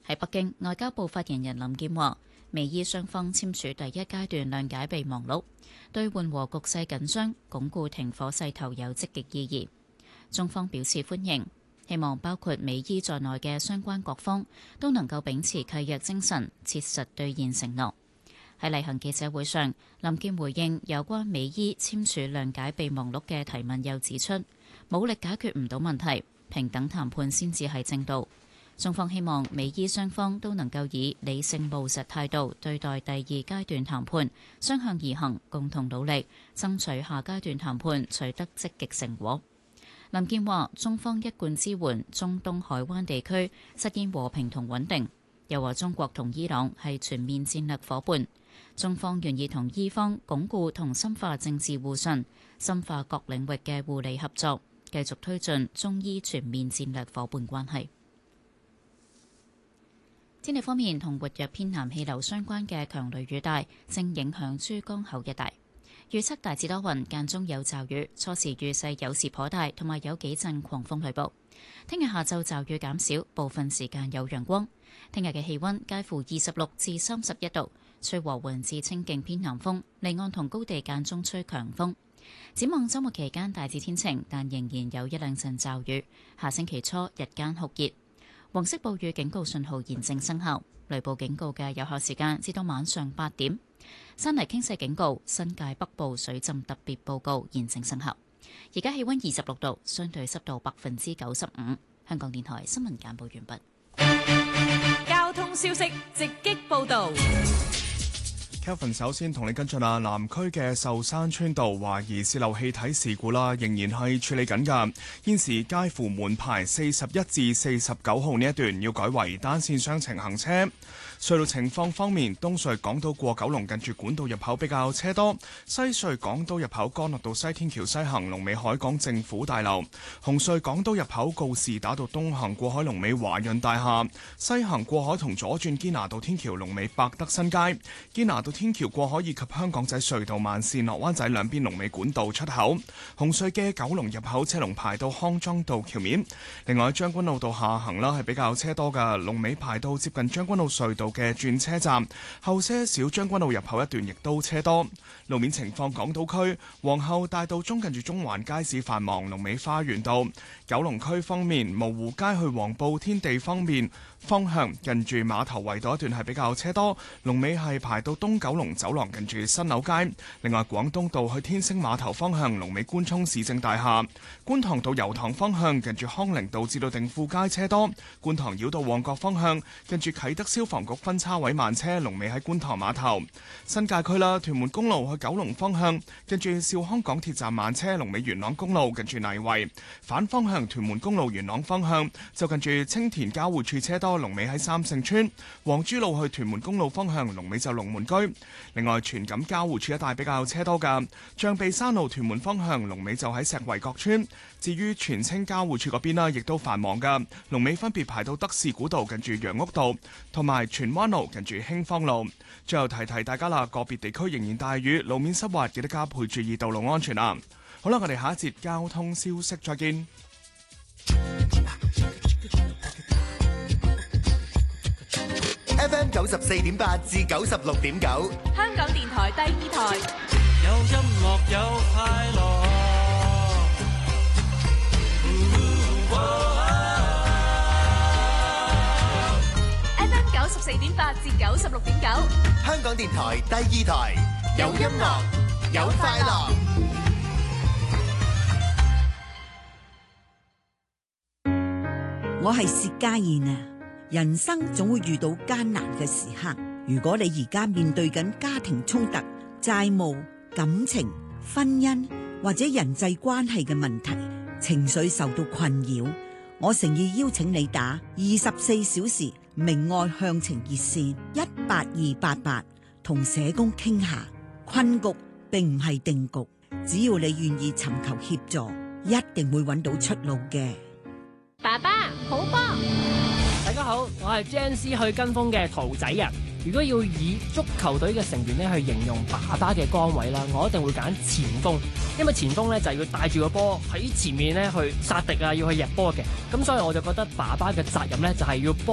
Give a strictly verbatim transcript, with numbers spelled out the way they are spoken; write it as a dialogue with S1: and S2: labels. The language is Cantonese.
S1: 喺北京，外交部發言人林健話，美伊雙方簽署第一階段諒解備忘錄，對緩和局勢緊張、鞏固停火勢頭有積極意義。中方表示歡迎，希望包括美伊在內嘅相關各方都能夠秉持契約精神，切實兌現承諾。喺例行記者會上，林健回應有關美伊簽署諒解備忘錄嘅提問，又指出武力解決唔到問題，平等談判先至係正道。中方希望美伊雙方都能夠以理性務實態度對待第二階段談判，雙向而行，共同努力，爭取下階段談判取得積極成果。林健話：中方一貫支援中東海灣地區實現和平同穩定，又話中國同伊朗係全面戰略夥伴，中方願意同伊方鞏固同深化政治互信，深化各領域嘅互利合作，繼續推進中伊全面戰略夥伴關係。天氣方面，同活躍偏南氣流相關嘅強雷雨帶正影響珠江口一帶，預測大致多雲，間中有驟雨，初時雨勢有時頗大，同埋有幾陣狂風雷暴。聽日下晝驟雨減少，部分時間有陽光。聽日嘅氣溫介乎二十六至三十一度，吹和緩至清勁偏南風，離岸同高地間中吹強風。展望週末期間大致天晴，但仍然有一兩陣驟雨。下星期初日間酷熱。黃色暴雨警告信號現正生效，雷暴警告嘅有效時間至到晚上八點。山泥傾瀉警告、新界北部水浸特別報告現正生效。而家氣溫二十六度，相對濕度百分之九十五。香港電台新聞簡報完畢。
S2: 交通消息直擊報道。
S3: Kevin 首先同你跟進啊，南區嘅壽山村道懷疑泄漏氣體事故啦，仍然係處理緊㗎。現時介乎門牌四十一至四十九號呢一段要改為單線雙程行車。隧道情況方面，東隧港島過九龍近住管道入口比較車多，西隧港島入口干諾道西天橋西行龍尾海港政府大樓，紅隧港島入口告士打道東行過海龍尾華潤大廈，西行過海同左轉堅拿道天橋龍尾百德新街，堅拿道天橋過海以及香港仔隧道慢線落灣仔兩邊龍尾管道出口，紅隧嘅九龍入口車龍排到康莊道橋面。另外將軍澳道下行啦係比較車多㗎，龍尾排到接近將軍澳隧道嘅轉車站，後些少將軍澳入口一段亦都車多。路面情況，港島區皇后大道中近住中環街市繁忙，龍尾花園道。九龍區方面，蕪湖街去黃埔天地方面方向近住碼頭圍道一段係比較車多，龍尾係排到東九龍走廊近住新樓街。另外廣東道去天星碼頭方向龍尾官涌市政大廈，觀塘道油塘方向近住康寧道至到定富街車多，觀塘繞道旺角方向近住啟德消防局分叉位慢車，龍尾喺觀塘碼頭。新界區啦，屯門公路去九龍方向近住兆康港鐵站慢車，龍尾元朗公路近住泥圍。反方向屯門公路元朗方向就近住青田交匯處車多，龍尾喺三聖村。黃珠路去屯門公路方向龍尾就龍門居。另外荃錦交匯處一帶比較車多㗎，象鼻山路屯門方向龍尾就喺石圍角村。至於荃青交匯處嗰邊啦，亦都繁忙㗎，龍尾分別排到德士古道近住楊屋道同埋荃灣路近住興芳路。最後提提大家啦，個別地區仍然大雨，路面濕滑，記得加倍注意道路安全啊！好啦，我哋下一節交通消息再見。
S4: F M 九十四點八至九十六點九，
S2: 香港電台第二台，
S5: 有音樂有快樂。
S2: F M 九十四點八至九十六點九，
S4: 香港電台第二台，有音樂有快樂。
S6: 我係薛家燕啊！人生總會遇到艱難嘅時刻，如果你而家面對緊家庭衝突、債務、感情、婚姻或者人際關係嘅問題，情緒受到困擾，我誠意邀請你打二十四小時明愛向晴熱線一八二八八，同社工傾下。困局並唔係定局，只要你願意尋求協助，一定會揾到出路嘅。
S7: 爸爸好波！
S8: 大家好，我係 Gen Z 去跟風嘅兔仔人。如果要以足球隊嘅成員咧去形容爸爸嘅崗位啦，我一定會揀前鋒，因為前鋒咧就係要帶住個波喺前面咧去殺敵啊，要去入波嘅。咁所以我就覺得爸爸嘅責任咧就係要幫